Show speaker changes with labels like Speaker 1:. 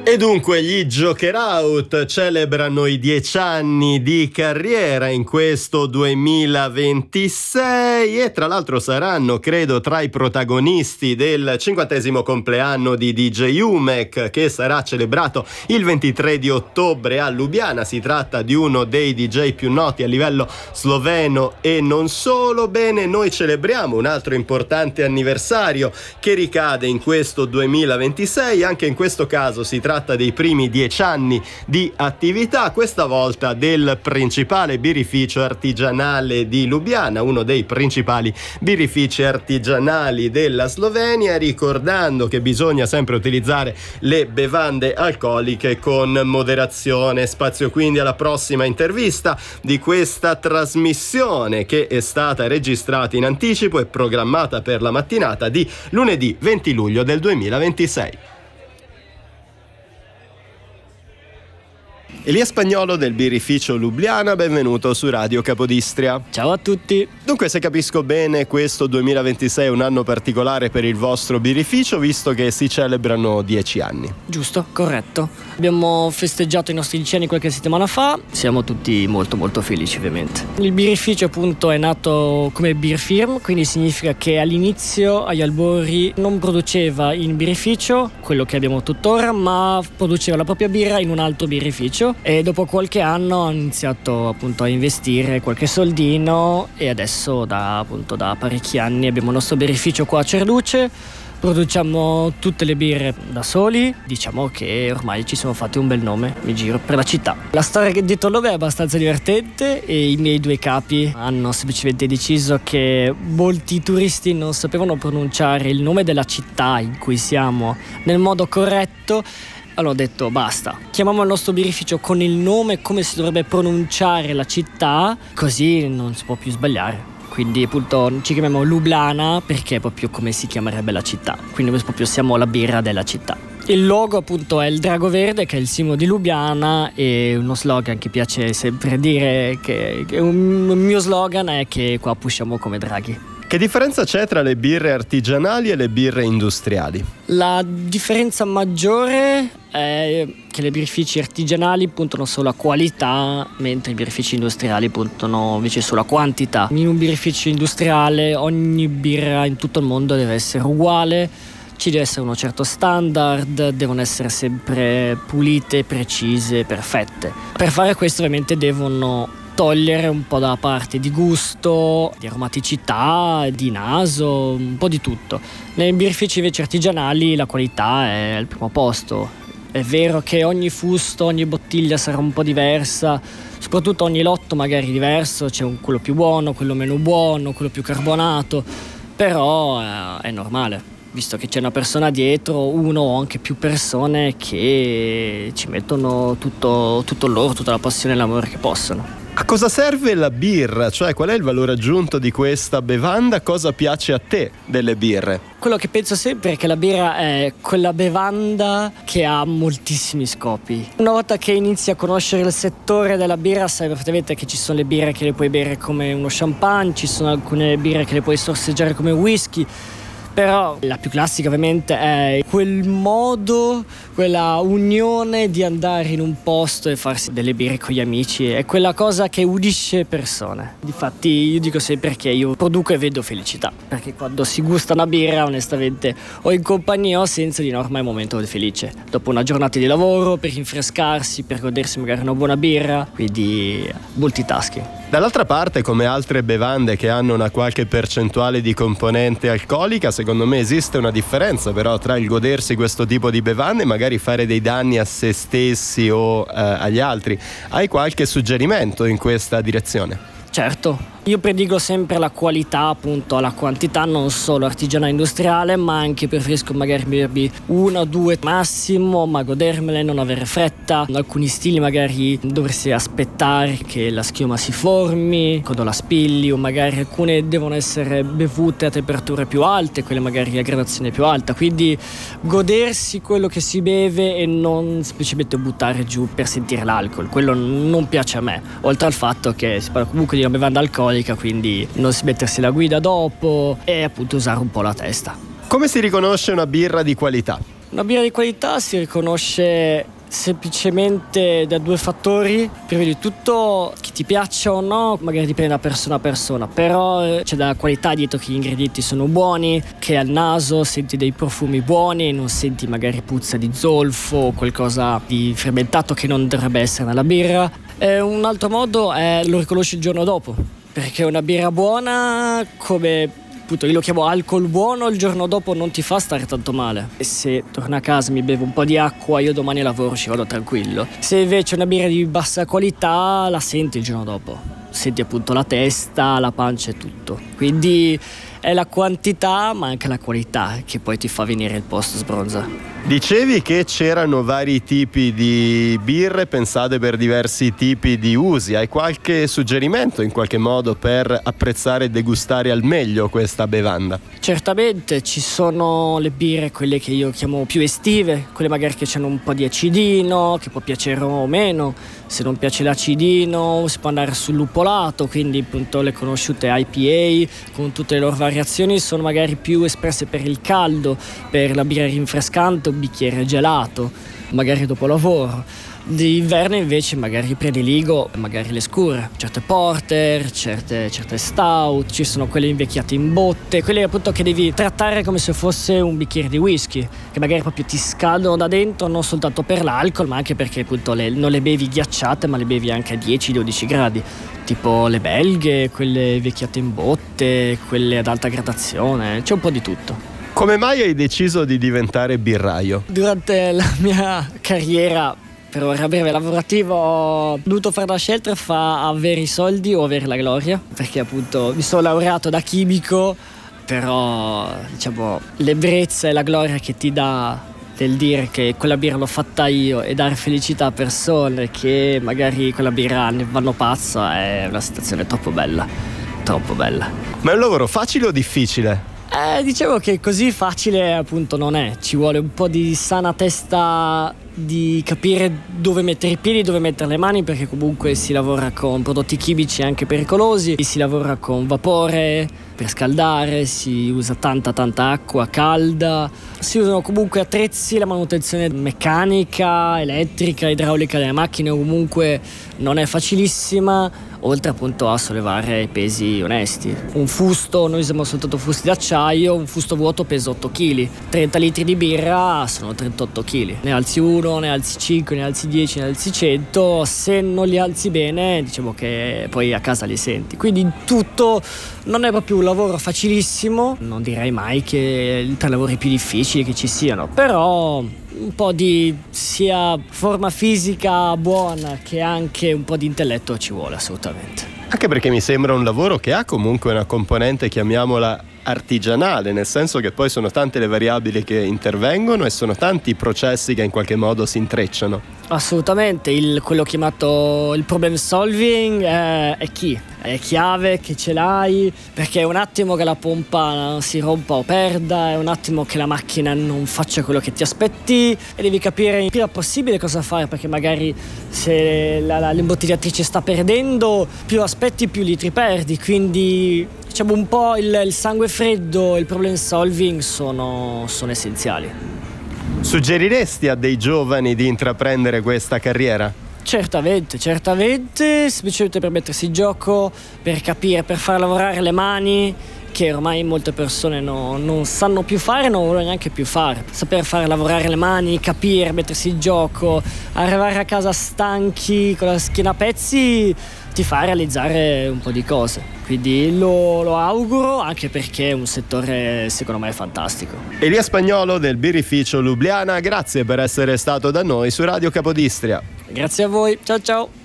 Speaker 1: E dunque gli Joker Out celebrano i 10 anni di carriera in questo 2026 e tra l'altro saranno, credo, tra i protagonisti del 50° compleanno di DJ Umek, che sarà celebrato il 23 di ottobre a Lubiana. Si tratta di uno dei DJ più noti a livello sloveno e non solo. Bene, noi celebriamo un altro importante anniversario che ricade in questo 2026, anche in questo caso si tratta dei primi 10 anni di attività, questa volta del principale birrificio artigianale di Lubiana, uno dei principali birrifici artigianali della Slovenia, ricordando che bisogna sempre utilizzare le bevande alcoliche con moderazione. Spazio quindi alla prossima intervista di questa trasmissione, che è stata registrata in anticipo e programmata per la mattinata di lunedì 20 luglio del 2026. Elia Spagnolo del birrificio Lubiana, benvenuto su Radio Capodistria.
Speaker 2: Ciao a tutti.
Speaker 1: Dunque, se capisco bene, questo 2026 è un anno particolare per il vostro birrificio, visto che si celebrano 10 anni.
Speaker 2: Giusto, corretto. Abbiamo festeggiato i nostri 10 anni qualche settimana fa, siamo tutti molto molto felici ovviamente. Il birrificio appunto è nato come beer firm, quindi significa che all'inizio, agli albori, non produceva in birrificio quello che abbiamo tuttora, ma produceva la propria birra in un altro birrificio. E dopo qualche anno hanno iniziato appunto a investire qualche soldino e adesso da parecchi anni abbiamo il nostro birrificio qua a Cerluce, produciamo tutte le birre da soli, diciamo che ormai ci siamo fatti un bel nome in giro per la città. La storia dietro il nome è abbastanza divertente e i miei due capi hanno semplicemente deciso che molti turisti non sapevano pronunciare il nome della città in cui siamo nel modo corretto. Allora ho detto basta, chiamiamo il nostro birrificio con il nome come si dovrebbe pronunciare la città, così non si può più sbagliare. Quindi appunto ci chiamiamo Lublana perché è proprio come si chiamerebbe la città, quindi proprio siamo la birra della città. Il logo appunto è il drago verde, che è il simbolo di Lubiana, e uno slogan che piace sempre dire, che un mio slogan è che qua pushiamo come draghi.
Speaker 1: Che differenza c'è tra le birre artigianali e le birre industriali?
Speaker 2: La differenza maggiore è che le birrifici artigianali puntano sulla qualità, mentre i birrifici industriali puntano invece sulla quantità. In un birrificio industriale ogni birra in tutto il mondo deve essere uguale, ci deve essere uno certo standard, devono essere sempre pulite, precise, perfette. Per fare questo ovviamente devono togliere un po' da parte di gusto, di aromaticità, di naso, un po' di tutto. Nei birrifici invece artigianali la qualità è al primo posto. È vero che ogni fusto, ogni bottiglia sarà un po' diversa, soprattutto ogni lotto magari diverso, c'è quello più buono, quello meno buono, quello più carbonato, però è normale, visto che c'è una persona dietro, uno o anche più persone che ci mettono tutto loro, tutta la passione e l'amore che possono.
Speaker 1: A cosa serve la birra? Cioè, qual è il valore aggiunto di questa bevanda? Cosa piace a te delle birre?
Speaker 2: Quello che penso sempre è che la birra è quella bevanda che ha moltissimi scopi. Una volta che inizi a conoscere il settore della birra sai perfettamente che ci sono le birre che le puoi bere come uno champagne, ci sono alcune birre che le puoi sorseggiare come whisky. Però la più classica ovviamente è quel modo, quella unione di andare in un posto e farsi delle birre con gli amici, è quella cosa che unisce persone. Difatti io dico sempre che io produco e vedo felicità, perché quando si gusta una birra onestamente o in compagnia o senza di norma è un momento felice. Dopo una giornata di lavoro, per rinfrescarsi, per godersi magari una buona birra, quindi multitasking.
Speaker 1: Dall'altra parte, come altre bevande che hanno una qualche percentuale di componente alcolica, secondo me esiste una differenza però tra il godersi questo tipo di bevande e magari fare dei danni a se stessi o agli altri. Hai qualche suggerimento in questa direzione?
Speaker 2: Certo, io predico sempre la qualità appunto alla quantità, non solo artigianale industriale, ma anche preferisco magari bermi una o due massimo, ma godermele, non avere fretta. In alcuni stili magari dovresti aspettare che la schiuma si formi quando la spilli, o magari alcune devono essere bevute a temperature più alte, quelle magari a gradazione più alta, quindi godersi quello che si beve e non semplicemente buttare giù per sentire l'alcol, quello non piace a me, oltre al fatto che si parla comunque di una bevanda alcolica, quindi non si mettersi la guida dopo e appunto usare un po' la testa.
Speaker 1: Come si riconosce una birra di qualità?
Speaker 2: Una birra di qualità si riconosce semplicemente da due fattori. Prima di tutto, che ti piaccia o no, magari dipende da persona a persona, però c'è della qualità dietro, che gli ingredienti sono buoni, che al naso senti dei profumi buoni e non senti magari puzza di zolfo o qualcosa di fermentato che non dovrebbe essere nella birra. Un altro modo è lo riconosci il giorno dopo, perché una birra buona, come appunto io lo chiamo alcol buono, il giorno dopo non ti fa stare tanto male. E se torno a casa, mi bevo un po' di acqua, io domani lavoro, ci vado tranquillo. Se invece una birra di bassa qualità, la senti il giorno dopo, senti appunto la testa, la pancia e tutto. Quindi è la quantità ma anche la qualità che poi ti fa venire il post sbronza.
Speaker 1: Dicevi che c'erano vari tipi di birre pensate per diversi tipi di usi. Hai qualche suggerimento in qualche modo per apprezzare e degustare al meglio questa bevanda?
Speaker 2: Certamente ci sono le birre, quelle che io chiamo più estive, quelle magari che hanno un po' di acidino, che può piacere o meno. Se non piace l'acidino si può andare sul lupolato, quindi appunto le conosciute IPA con tutte le loro variazioni sono magari più espresse per il caldo, per la birra rinfrescante, un bicchiere gelato, magari dopo lavoro. D'inverno invece magari prediligo magari le scure, certe porter, certe stout, ci sono quelle invecchiate in botte, quelle appunto che devi trattare come se fosse un bicchiere di whisky, che magari proprio ti scaldano da dentro, non soltanto per l'alcol ma anche perché appunto non le bevi ghiacciate ma le bevi anche a 10-12 gradi, tipo le belghe, quelle invecchiate in botte, quelle ad alta gradazione, c'è un po' di tutto.
Speaker 1: Come mai hai deciso di diventare birraio?
Speaker 2: Durante la mia carriera per ora breve lavorativa ho dovuto fare la scelta fra avere i soldi o avere la gloria, perché appunto mi sono laureato da chimico, però diciamo l'ebbrezza e la gloria che ti dà del dire che quella birra l'ho fatta io e dare felicità a persone che magari quella birra ne vanno pazza è una situazione troppo bella, troppo bella.
Speaker 1: Ma è un lavoro facile o difficile?
Speaker 2: Dicevo che così facile appunto non è, ci vuole un po' di sana testa, di capire dove mettere i piedi, dove mettere le mani, perché comunque si lavora con prodotti chimici anche pericolosi, si lavora con vapore per scaldare, si usa tanta acqua calda, si usano comunque attrezzi, la manutenzione meccanica, elettrica, idraulica delle macchine comunque non è facilissima, oltre appunto a sollevare pesi onesti. Un fusto, noi usiamo soltanto fusti d'acciaio, un fusto vuoto pesa 8 kg, 30 litri di birra sono 38 kg, ne alzi 1, ne alzi 5, ne alzi 10, ne alzi 100, se non li alzi bene diciamo che poi a casa li senti, quindi tutto non è proprio un lavoro facilissimo, non direi mai che tra i lavori più difficili che ci siano, però un po' di sia forma fisica buona che anche un po' di intelletto ci vuole assolutamente.
Speaker 1: Anche perché mi sembra un lavoro che ha comunque una componente, chiamiamola artigianale, nel senso che poi sono tante le variabili che intervengono e sono tanti i processi che in qualche modo si intrecciano.
Speaker 2: Assolutamente, quello chiamato il problem solving è chiave che ce l'hai, perché è un attimo che la pompa si rompa o perda, è un attimo che la macchina non faccia quello che ti aspetti e devi capire il prima possibile cosa fare, perché magari se l'imbottigliatrice sta perdendo, più aspetti più litri perdi, quindi diciamo un po' il sangue freddo e il problem solving sono essenziali.
Speaker 1: Suggeriresti a dei giovani di intraprendere questa carriera?
Speaker 2: Certamente, semplicemente per mettersi in gioco, per capire, per far lavorare le mani, che ormai molte persone non sanno più fare, non vogliono neanche più fare. Saper fare lavorare le mani, capire, mettersi in gioco, arrivare a casa stanchi, con la schiena a pezzi, ti fa realizzare un po' di cose. Quindi lo auguro, anche perché è un settore secondo me fantastico.
Speaker 1: Elia Spagnolo del Birrificio Lubliana, grazie per essere stato da noi su Radio Capodistria.
Speaker 2: Grazie a voi, ciao ciao.